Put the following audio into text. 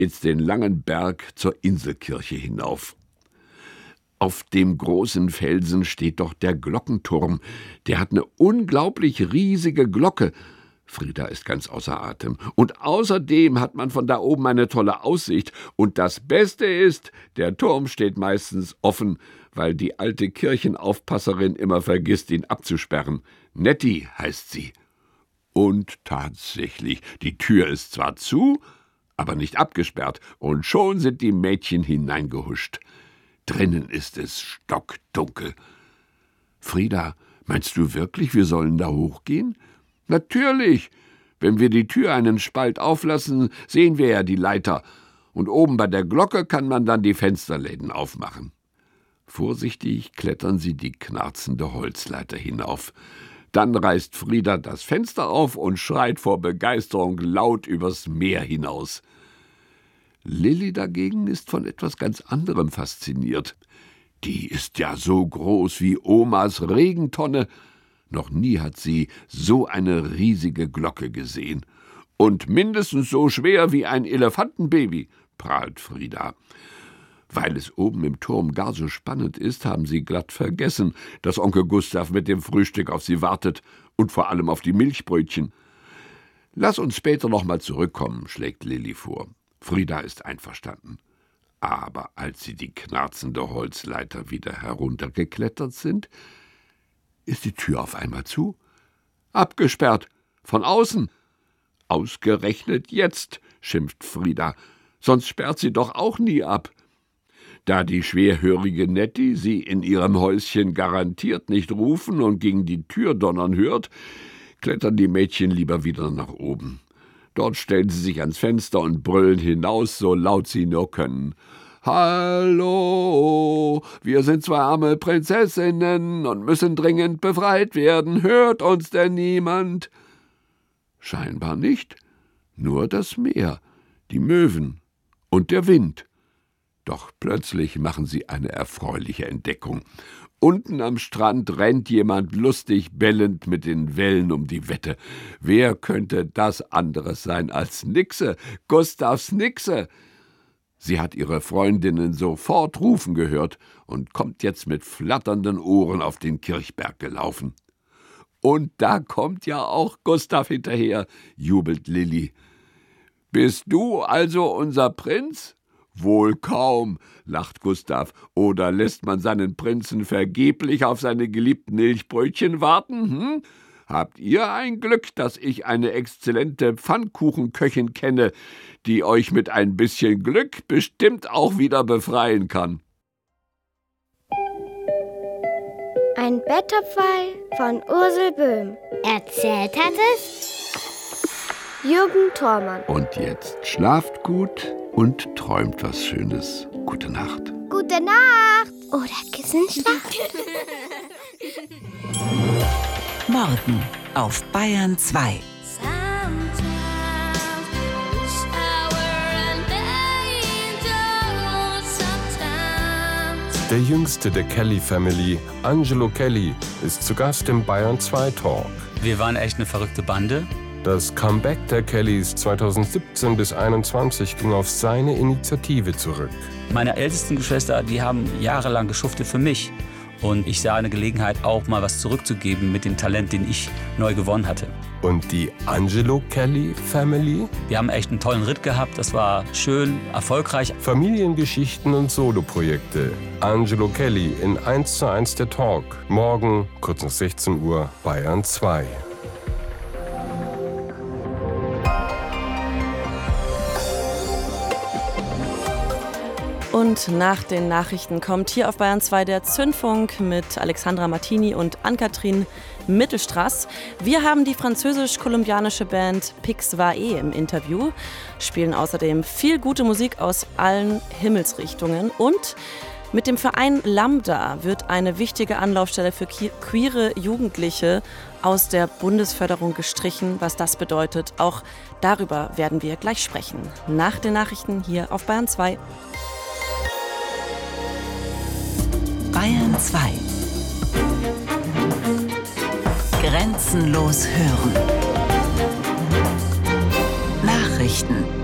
jetzt den langen Berg zur Inselkirche hinauf. Auf dem großen Felsen steht doch der Glockenturm. Der hat eine unglaublich riesige Glocke. Frieda ist ganz außer Atem. Und außerdem hat man von da oben eine tolle Aussicht. Und das Beste ist, der Turm steht meistens offen, weil die alte Kirchenaufpasserin immer vergisst, ihn abzusperren. Netti heißt sie. Und tatsächlich, die Tür ist zwar zu, aber nicht abgesperrt. Und schon sind die Mädchen hineingehuscht. Drinnen ist es stockdunkel. Frieda, meinst du wirklich, wir sollen da hochgehen? Natürlich. Wenn wir die Tür einen Spalt auflassen, sehen wir ja die Leiter. Und oben bei der Glocke kann man dann die Fensterläden aufmachen. Vorsichtig klettern sie die knarzende Holzleiter hinauf. Dann reißt Frieda das Fenster auf und schreit vor Begeisterung laut übers Meer hinaus. Lilli dagegen ist von etwas ganz anderem fasziniert. Die ist ja so groß wie Omas Regentonne. Noch nie hat sie so eine riesige Glocke gesehen. Und mindestens so schwer wie ein Elefantenbaby, prahlt Frieda. Weil es oben im Turm gar so spannend ist, haben sie glatt vergessen, dass Onkel Gustav mit dem Frühstück auf sie wartet und vor allem auf die Milchbrötchen. Lass uns später noch mal zurückkommen, schlägt Lilli vor. Frieda ist einverstanden. Aber als sie die knarzende Holzleiter wieder heruntergeklettert sind, ist die Tür auf einmal zu. Abgesperrt, von außen. Ausgerechnet jetzt, schimpft Frieda, sonst sperrt sie doch auch nie ab. Da die schwerhörige Netti sie in ihrem Häuschen garantiert nicht rufen und gegen die Tür donnern hört, klettern die Mädchen lieber wieder nach oben. Dort stellen sie sich ans Fenster und brüllen hinaus, so laut sie nur können. »Hallo, wir sind zwei arme Prinzessinnen und müssen dringend befreit werden. Hört uns denn niemand?« Scheinbar nicht, nur das Meer, die Möwen und der Wind. Doch plötzlich machen sie eine erfreuliche Entdeckung. Unten am Strand rennt jemand lustig bellend mit den Wellen um die Wette. Wer könnte das anderes sein als Nixe, Gustavs Nixe? Sie hat ihre Freundinnen sofort rufen gehört und kommt jetzt mit flatternden Ohren auf den Kirchberg gelaufen. Und da kommt ja auch Gustav hinterher, jubelt Lilli. »Bist du also unser Prinz?« »Wohl kaum«, lacht Gustav. »Oder lässt man seinen Prinzen vergeblich auf seine geliebten Milchbrötchen warten? Habt ihr ein Glück, dass ich eine exzellente Pfannkuchenköchin kenne, die euch mit ein bisschen Glück bestimmt auch wieder befreien kann?« Ein Blätterpfeil von Ursel Böhm. Erzählt hat es Jürgen Thormann. Und jetzt schlaft gut und träumt was Schönes. Gute Nacht. Gute Nacht. Oder Kissenschlacht. Morgen auf Bayern 2. Der jüngste der Kelly-Family, Angelo Kelly, ist zu Gast im Bayern 2 Talk. Wir waren echt eine verrückte Bande. Das Comeback der Kellys 2017 bis 2021 ging auf seine Initiative zurück. Meine ältesten Geschwister, die haben jahrelang geschuftet für mich. Und ich sah eine Gelegenheit, auch mal was zurückzugeben mit dem Talent, den ich neu gewonnen hatte. Und die Angelo Kelly Family? Wir haben echt einen tollen Ritt gehabt. Das war schön, erfolgreich. Familiengeschichten und Soloprojekte. Angelo Kelly in 1:1 der Talk. Morgen, kurz nach 16 Uhr, Bayern 2. Und nach den Nachrichten kommt hier auf Bayern 2 der Zündfunk mit Alexandra Martini und Ann-Kathrin Mittelstraß. Wir haben die französisch-kolumbianische Band Pix Vae im Interview, spielen außerdem viel gute Musik aus allen Himmelsrichtungen und mit dem Verein Lambda wird eine wichtige Anlaufstelle für queere Jugendliche aus der Bundesförderung gestrichen. Was das bedeutet, auch darüber werden wir gleich sprechen. Nach den Nachrichten hier auf Bayern 2. Bayern 2. Grenzenlos hören. Nachrichten.